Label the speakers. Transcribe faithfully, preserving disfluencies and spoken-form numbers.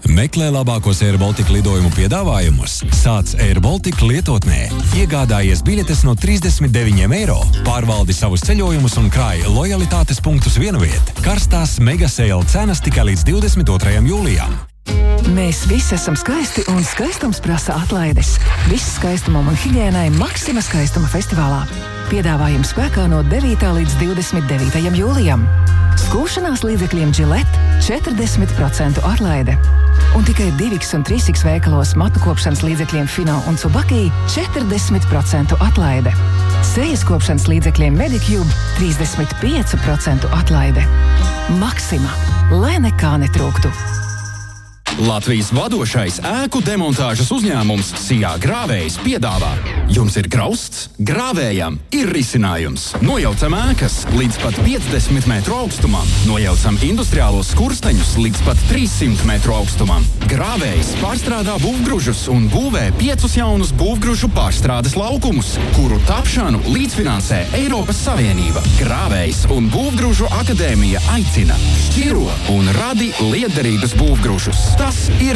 Speaker 1: Meklē labākos Air Baltica lidojumu piedāvājumus. Sāc Air Baltica lietotnē. Iegādājies biļetes no trīsdesmit deviņiem eiro. Pārvaldi savus ceļojumus un krāj lojalitātes punktus vienviet. Karstās Mega Sale cenas tikai līdz divdesmit otrajam jūlijam.
Speaker 2: Mēs visi esam skaisti un skaistums prasa atlaides. Viss skaistumam un higiēnai Maxima skaistuma festivālā. Piedāvājums spēkā no devītā līdz divdesmit devītajam jūlijam. Skūšanās līdzekļiem Gillette četrdesmit procentu atlaide. Un tikai divi un trīs veikalos matu kopšanas līdzekļiem Fino un Tsubaki četrdesmit procentu atlaide. Sejas kopšanas līdzekļiem Medicube trīsdesmit pieci procenti atlaide. Maxima, lai nekā netrūktu.
Speaker 3: Latvijas vadošais ēku demontāžas uzņēmums Sijā Grāvējs piedāvā. Jums ir grausts? Grāvējam ir risinājums. Nojaucam ēkas līdz pat piecdesmit metru augstumam. Nojaucam industriālos skursteņus līdz pat trīssimt metru augstumam. Grāvējs pārstrādā būvgružus un būvē piecus jaunus būvgružu pārstrādes laukumus, kuru tapšanu līdzfinansē Eiropas Savienība. Grāvējs un Būvgružu akadēmija aicina: šķiro un radi lietderības būvgružus. Tas ir